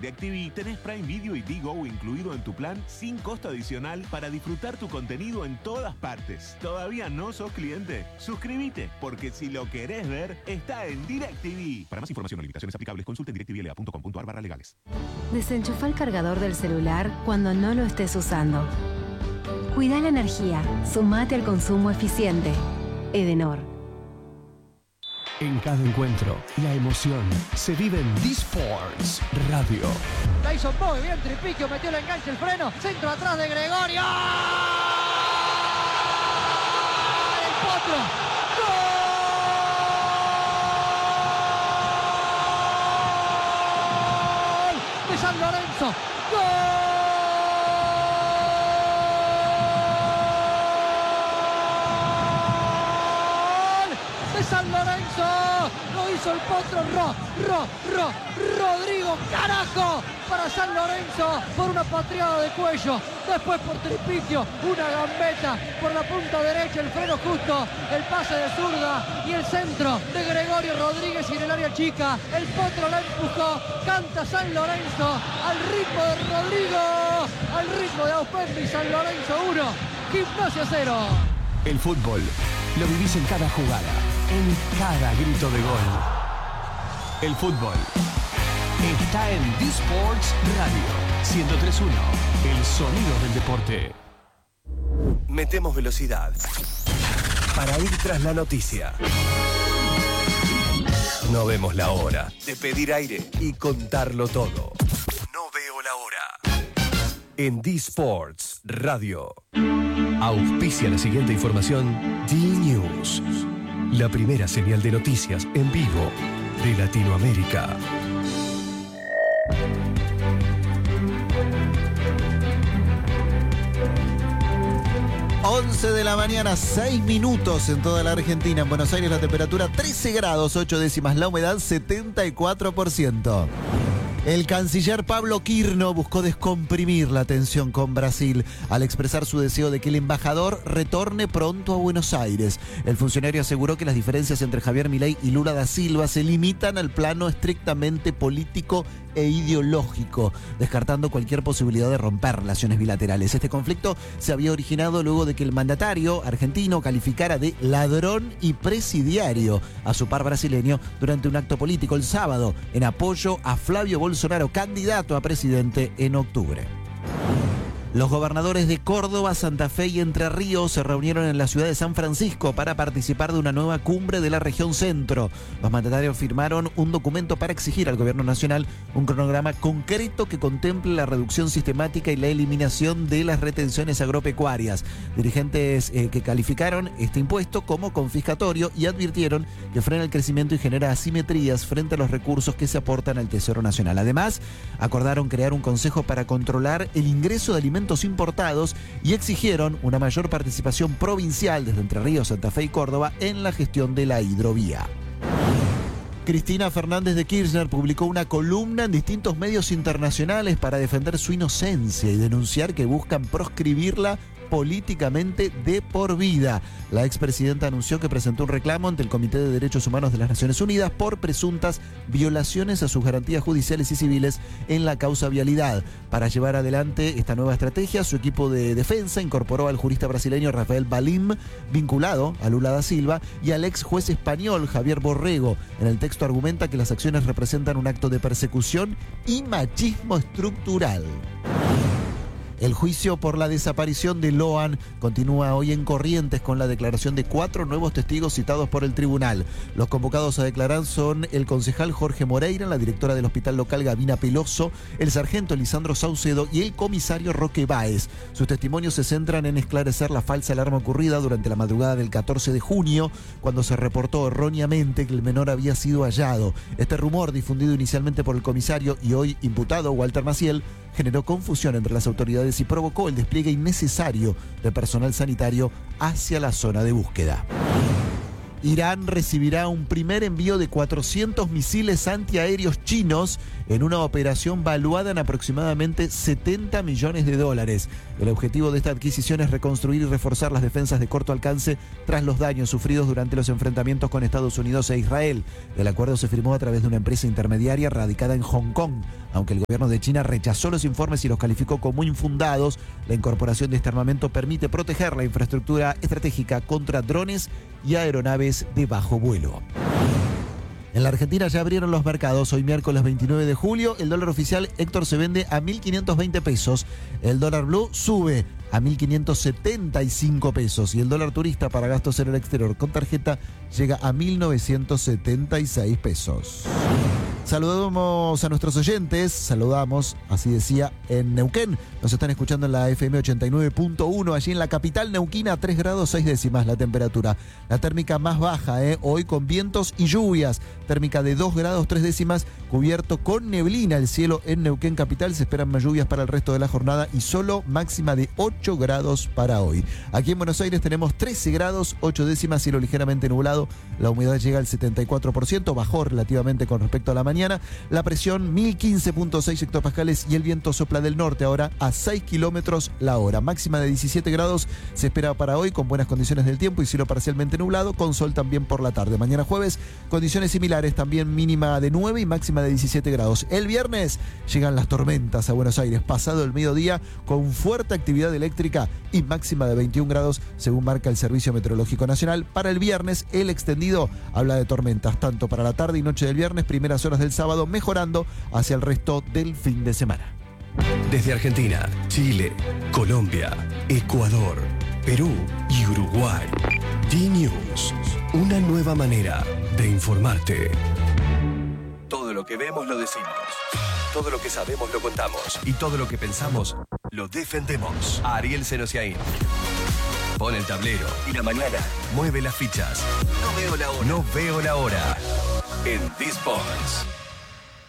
DirecTV tenés Prime Video y Digo incluido en tu plan sin costo adicional para disfrutar tu contenido en todas partes. ¿Todavía no sos cliente? Suscríbete, porque si lo querés ver, está en DirecTV. Para más información o limitaciones aplicables, consulta en directvla.com.ar/legales. Desenchufa el cargador del celular cuando no lo estés usando. Cuida la energía. Sumate al consumo eficiente. Edenor. En cada encuentro, la emoción se vive en D-Sports Radio. La hizo muy bien, Tripiquio, metió el enganche, el freno, centro atrás de Gregorio. ¡El Potro! ¡Gol! De San Lorenzo. ¡Gol! San Lorenzo, lo hizo el Potro, Rodrigo, carajo, para San Lorenzo, por una patriada de cuello, después por Tripiquio, una gambeta por la punta derecha, el freno justo, el pase de zurda y el centro de Gregorio Rodríguez y en el área chica, el Potro la empujó, canta San Lorenzo, al ritmo de Rodrigo, al ritmo de Auspendi, San Lorenzo 1, Gimnasia 0. El fútbol lo vivís en cada jugada, en cada grito de gol. El fútbol está en D-Sports Radio 103.1, el sonido del deporte. Metemos velocidad para ir tras la noticia. No vemos la hora de pedir aire y contarlo todo. No veo la hora. En D-Sports Radio. Auspicia la siguiente información D-News, la primera señal de noticias en vivo de Latinoamérica. 11 de la mañana, 6 minutos en toda la Argentina. En Buenos Aires la temperatura 13 grados 8 décimas, la humedad 74%. El canciller Pablo Quirno buscó descomprimir la tensión con Brasil al expresar su deseo de que el embajador retorne pronto a Buenos Aires. El funcionario aseguró que las diferencias entre Javier Milei y Lula da Silva se limitan al plano estrictamente político e ideológico, descartando cualquier posibilidad de romper relaciones bilaterales. Este conflicto se había originado luego de que el mandatario argentino calificara de ladrón y presidiario a su par brasileño durante un acto político el sábado en apoyo a Flavio Bolsonaro, candidato a presidente en octubre. Los gobernadores de Córdoba, Santa Fe y Entre Ríos se reunieron en la ciudad de San Francisco para participar de una nueva cumbre de la región centro. Los mandatarios firmaron un documento para exigir al gobierno nacional un cronograma concreto que contemple la reducción sistemática y la eliminación de las retenciones agropecuarias. Dirigentes que calificaron este impuesto como confiscatorio y advirtieron que frena el crecimiento y genera asimetrías frente a los recursos que se aportan al Tesoro Nacional. Además, acordaron crear un consejo para controlar el ingreso de alimentos importados y exigieron una mayor participación provincial desde Entre Ríos, Santa Fe y Córdoba en la gestión de la hidrovía. Cristina Fernández de Kirchner publicó una columna en distintos medios internacionales para defender su inocencia y denunciar que buscan proscribirla políticamente de por vida. La expresidenta anunció que presentó un reclamo ante el Comité de Derechos Humanos de las Naciones Unidas por presuntas violaciones a sus garantías judiciales y civiles en la causa vialidad. Para llevar adelante esta nueva estrategia, su equipo de defensa incorporó al jurista brasileño Rafael Balim, vinculado a Lula da Silva, y al ex juez español Javier Borrego. En el texto argumenta que las acciones representan un acto de persecución y machismo estructural. El juicio por la desaparición de Loan continúa hoy en Corrientes con la declaración de 4 nuevos testigos citados por el tribunal. Los convocados a declarar son el concejal Jorge Moreira, la directora del hospital local Gabina Peloso, el sargento Lisandro Saucedo y el comisario Roque Báez. Sus testimonios se centran en esclarecer la falsa alarma ocurrida durante la madrugada del 14 de junio, cuando se reportó erróneamente que el menor había sido hallado. Este rumor, difundido inicialmente por el comisario y hoy imputado Walter Maciel, generó confusión entre las autoridades y provocó el despliegue innecesario de personal sanitario hacia la zona de búsqueda. Irán recibirá un primer envío de 400 misiles antiaéreos chinos en una operación valuada en aproximadamente $70 millones. El objetivo de esta adquisición es reconstruir y reforzar las defensas de corto alcance tras los daños sufridos durante los enfrentamientos con Estados Unidos e Israel. El acuerdo se firmó a través de una empresa intermediaria radicada en Hong Kong. Aunque el gobierno de China rechazó los informes y los calificó como infundados, la incorporación de este armamento permite proteger la infraestructura estratégica contra drones y aeronaves de bajo vuelo. En la Argentina ya abrieron los mercados. Hoy miércoles 29 de julio, el dólar oficial Héctor se vende a 1.520 pesos. El dólar blue sube a 1.575 pesos y el dólar turista para gastos en el exterior con tarjeta llega a 1.976 pesos. Saludamos a nuestros oyentes, así decía, en Neuquén. Nos están escuchando en la FM 89.1, allí en la capital neuquina, 3 grados 6 décimas la temperatura. La térmica más baja, hoy con vientos y lluvias. Térmica de 2 grados 3 décimas, cubierto con neblina el cielo en Neuquén capital. Se esperan más lluvias para el resto de la jornada y solo máxima de 8 grados para hoy. Aquí en Buenos Aires tenemos 13 grados 8 décimas, cielo ligeramente nublado. La humedad llega al 74%, bajó relativamente con respecto a la mañana. La presión 1015.6 hectopascales y el viento sopla del norte ahora a 6 kilómetros la hora. Máxima de 17 grados se espera para hoy con buenas condiciones del tiempo y cielo parcialmente nublado con sol también por la tarde. Mañana jueves condiciones similares, también mínima de 9 y máxima de 17 grados. El viernes llegan las tormentas a Buenos Aires pasado el mediodía con fuerte actividad eléctrica y máxima de 21 grados según marca el Servicio Meteorológico Nacional. Para el viernes el extendido habla de tormentas tanto para la tarde y noche del viernes, primeras horas del sábado, mejorando hacia el resto del fin de semana. Desde Argentina, Chile, Colombia, Ecuador, Perú y Uruguay. D-News, una nueva manera de informarte. Todo lo que vemos lo decimos. Todo lo que sabemos lo contamos. Y todo lo que pensamos lo defendemos. Ariel Senosiaín. Pone el tablero y la mañana mueve las fichas. No veo la hora. En D-Sports.